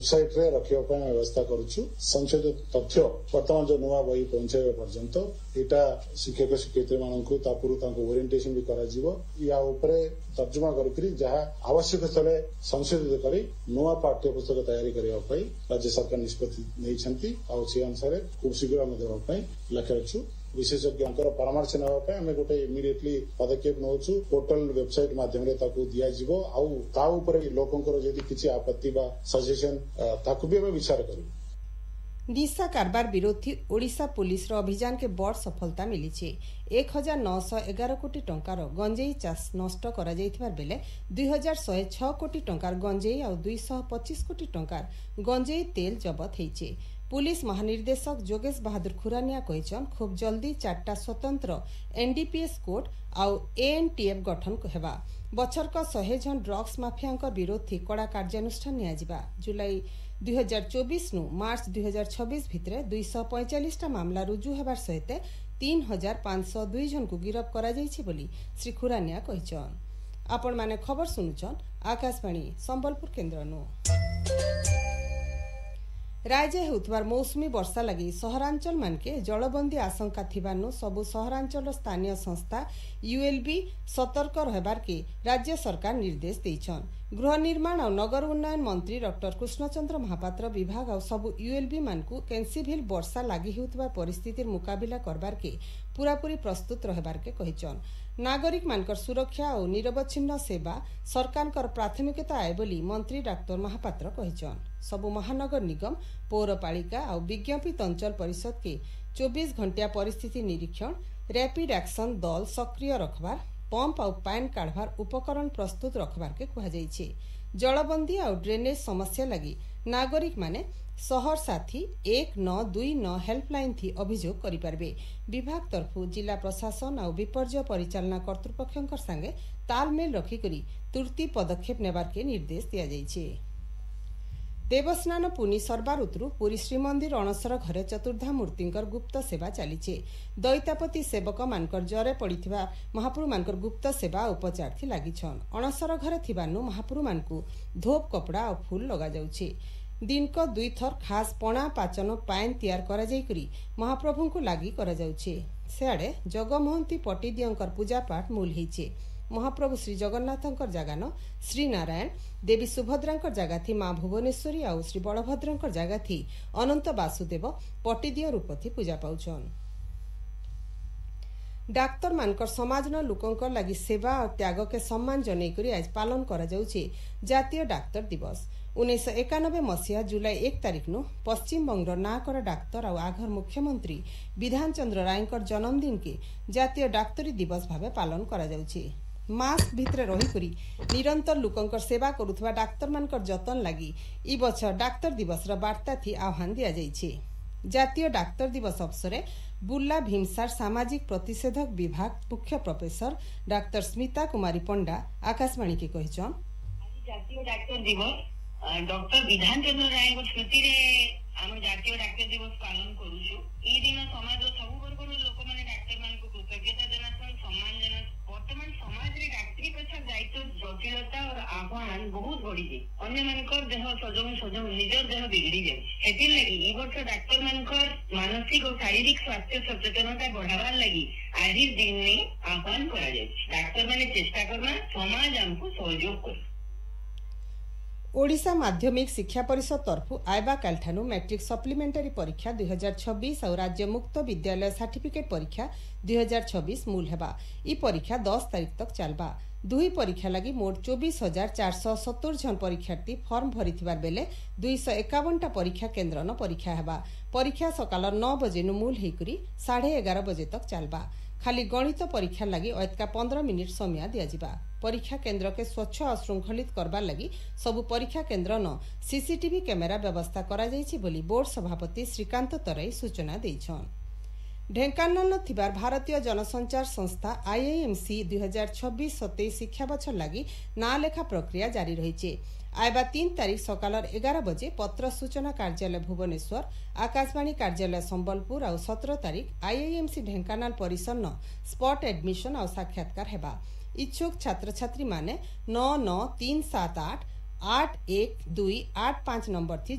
Website रे रखिया व्यवस्था करूछु। संशोधित तथ्य वर्तमान जो नुआ बही पहुंचाइबा पर्यंत एटा शिक्षक शिक्षयित्री माननकु तापुरु तांको ओरिएंटेशन भी करा जीवो या ऊपर तर्जुमा करी जहाँ आवश्यक स्थले संशोधित करी नुआ पाठ्य पुस्तक तैयारी करबा पई राज्य सरकार निष्पत्ति नैछंती आ से अनुसार खूब शीघ्र में देबा पई लक्ष्य रखछु। विशेषज्ञ परामर्श नापे आम गोटे इमिडिएटली पदक्षेप नौचु। पोर्टल वेबसाइट माध्यम दिया लोकंर जदि किसी आपत्ति बा सजेशन ताकू भी विचार करूँ। निशा कारबार विरोधी ओडिशा पुलिस अभियान के बड़ सफलता मिली 1911 कोटी टंकार गंजेई चाष नष्ट करा जाइथिबार बेले 2106 कोटी टंकार गंजेई और 225 कोटी टंकार गंजेई तेल जबत होइछे। पुलिस महानिर्देशक जोगेश बहादुर खुरानिया कहिछन खूब जल्दी 4टा स्वतंत्र एनडीपीएस कोर्ट आउ एएनटीएफ गठन हेबा। बछरक 100 जन ड्रग्स माफिया विरोधी कड़ा कार्यानुष्ठान नियाजिबा। जुलाई 2024 नु मार्च 2026 भितरे 245टा मामला रुजु हेबार सहित 3502 जन को गिरफ्त करा जाइछि बोली श्री खुरानिया कहिछन। आपण माने खबर सुनुछन आकाशवाणी संबलपुर केन्द्रनु। राज्य हेउथबार मौसुमी वर्षा लगी सहरांचल मानके जलबंदी आशंका थिबानु सबु सहरांचल स्थानीय संस्था यूएलबी सतर्क रहबार के राज्य सरकार निर्देश दैछन। गृह निर्माण और नगर उन्नयन मंत्री डॉक्टर कृष्णचंद्र महापात्र विभाग और सबु यूएलबी मानकु कैंसीभिल वर्षा लागि हेउथबा परिस्थितिर मुकाबिला करबार के पूरापूरी प्रस्तुत रहबार के कहिछन। नागरिक मानकर सुरक्षा और निरवच्छिन्न सेवा सरकारकर प्राथमिकता आए बोली मंत्री डॉक्टर महापात्र कहिछन। सबु महानगर निगम पौरपालिका और विज्ञापित अंचल परिषद के 24 घंटिया परिस्थिति निरीक्षण रैपिड एक्शन दल सक्रिय रखबार पंप और पानी काढ़वार उपकरण प्रस्तुत रखबार के कहा जाइछे। जलबंदी और ड्रेनेज समस्या लगी नागरिक माने शहर साथी 1929 हेल्पलाइन थी अभियोग करि पारबे। विभाग तरफु जिला प्रशासन और विपर्य परिचालना कर्तृपक्षकर संगे तालमेल रखिकरी तुर्ती पदक्षेप नेबार के निर्देश दिया जाइछे। देवस्नान पुनी सरबा ऋतु पुरी श्रीमंदिर अणसर घरे चतुर्धा मूर्तिंकर गुप्त सेवा चलीचे। दैतापति सेवक मानकर जरे पड़िथिबा महाप्रभु मानकर गुप्त सेवा उपचार थी लागिछन। अणसर घरे थिबानु महाप्रभु मानकु धोप कपड़ा और फूल लगा जाउछे। दिन को 2 थर खास पणा पाचन पाइन तैयार करा जाई करी महाप्रभु को लागि करा जाउछे। सेआडे जगमोहंती पटिदियंकर पूजा पाठ मूल हिचे। महाप्रभु श्री जगन्नाथंकर जगान श्री नारायण देवी सुभद्रांकर जगह थी मां भुवनेश्वरी और श्री बलभद्रंकर जगह थी अनंत वासुदेव पटिदिय रूप थी पूजा पाउछन। डाक्तर मानकर समाजन लोकंकर लागि सेवा और त्याग के सम्मान जनईकरी आज पालन करा जाउछे जातीय डाक्तर दिवस। 1991 मसीहा जुलाई 1 तारिख नु पश्चिम बंगर नाकर डाक्तर और आघर मुख्यमंत्री विधान चंद्र रायंकर जन्मदिन के जातीय डाक्तरी दिवस भावे पालन करा जाउछे। मास्क भितरे रही निरंतर लोकंकर सेवा करुथबा डाक्तर मानकर जतन लगी ई बछर डाक्तर दिवस रा वार्ता थी आह्वान दिया जाइछे। जातीय डाक्तर दिवस अवसरे बुर्ला भीमसार सामाजिक प्रतिषेधक विभाग मुख्य प्रोफेसर डाक्तर स्मिता कुमारी पंडा आकाशवाणी के कहिछन। जातीय डाक्तर दिवस डॉक्टर विधान चंद्र राय स्मृति रे हम जातीय डाक्तर दिवस पालन करूछु। ई दिन समाज सब वर्गर लोक माने डाक्तर मान को कृतज्ञता जनाछन सम्मान जनाछन। वर्तमान समाज रे डाक्तरी पछा दायित्व जटिलता और आह्वान बहुत बढ़ी जे अन्य मानकर देह सजम निजर देह बिगड़ी जाय। एति लागि ई वर्ष डाक्तर मानकर मानसिक और शारीरिक स्वास्थ्य सचेतनता बढ़ावार लागि आज दिन में आह्वान करा जाय। डाक्तर माने चेष्टा करना समाज हमको सहयोग कर। ओडिशा माध्यमिक शिक्षा परिषद तरफु आयबा कालठानु मैट्रिक सप्लीमेंटरी परीक्षा 2026 और राज्य मुक्त विद्यालय सर्टिफिकेट परीक्षा 2026 मूल हेबा। ई परीक्षा 10 तारिख तक चलबा। दुई परीक्षा लगी मोट 24,470 जन परीक्षार्थी फॉर्म भरिथिबार बेले 251टा परीक्षा केन्द्र न परीक्षा हेबा। परीक्षा सकाल 9 बजे नु मूल हेकरी 11:30 बजे तक चलबा। खाली गणित परीक्षा लगी अतका 15 मिनिट समय दियाजिबा। परीक्षा केन्द्र के स्वच्छ और श्रृंखलित करबार लगी सबु परीक्षा केन्द्र न सीसीटीवी कैमेरा व्यवस्था करा जाइछि बोली बोर्ड सभापति श्रीकांत तराई सूचना दैछन। ढेंकानाल थिबार भारतीय जनसंचार संस्था आईआईएमसी 2026-27 शिक्षा बछर लगी ना लेखा प्रक्रिया जारी रही। आयबा 3 तारिख सकाल 11 बजे पत्र सूचना कार्यालय भुवनेश्वर आकाशवाणी कार्यालय संबलपुर और 17 तारिख आईआईएमसी ढेंकानाल परिसर न स्पॉट एडमिशन और साक्षात्कार हेबा। इच्छुक छात्र छात्री माने 9937881285 नंबर थी